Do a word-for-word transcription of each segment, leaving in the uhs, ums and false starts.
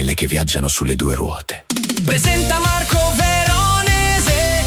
quelle che viaggiano sulle due ruote. Presenta Marco Veronese.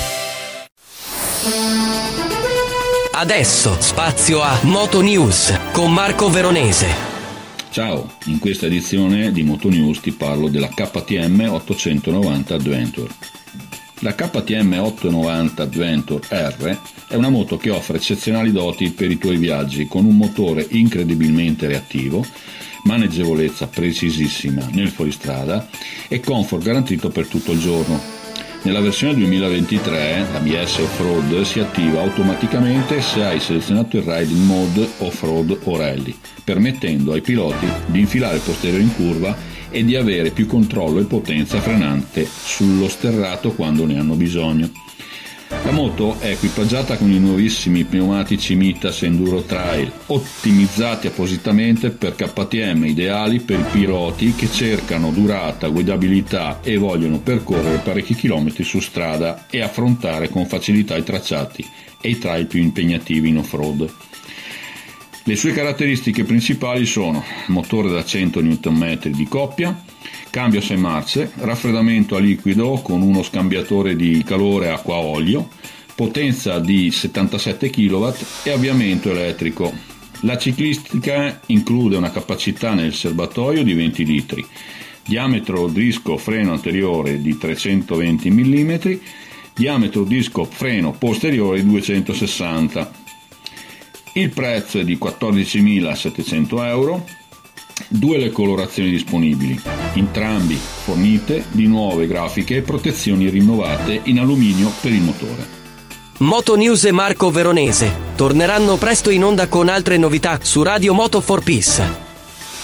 Adesso spazio a Moto News con Marco Veronese. Ciao, in questa edizione di Moto News ti parlo della K T M ottocentonovanta Adventure. La K T M ottocentonovanta Adventure R è una moto che offre eccezionali doti per i tuoi viaggi, con un motore incredibilmente reattivo, maneggevolezza precisissima nel fuoristrada e comfort garantito per tutto il giorno. Nella versione duemilaventitré l'A B S Off-Road si attiva automaticamente se hai selezionato il Riding Mode Off-Road o Rally, permettendo ai piloti di infilare il posteriore in curva e di avere più controllo e potenza frenante sullo sterrato quando ne hanno bisogno. La moto è equipaggiata con i nuovissimi pneumatici Mitas Enduro Trail, ottimizzati appositamente per K T M, ideali per i piloti che cercano durata, guidabilità e vogliono percorrere parecchi chilometri su strada e affrontare con facilità i tracciati e i trail più impegnativi in off-road. Le sue caratteristiche principali sono motore da cento newton metri di coppia, cambio a sei marce, raffreddamento a liquido con uno scambiatore di calore acqua-olio, potenza di settantasette chilowatt e avviamento elettrico. La ciclistica include una capacità nel serbatoio di venti litri, diametro disco freno anteriore di trecentoventi millimetri, diametro disco freno posteriore di duecentosessanta. Il prezzo è di quattordicimilasettecento euro. Due le colorazioni disponibili, entrambi fornite di nuove grafiche e protezioni rinnovate in alluminio per il motore. Moto News e Marco Veronese torneranno presto in onda con altre novità su Radio Moto for Peace.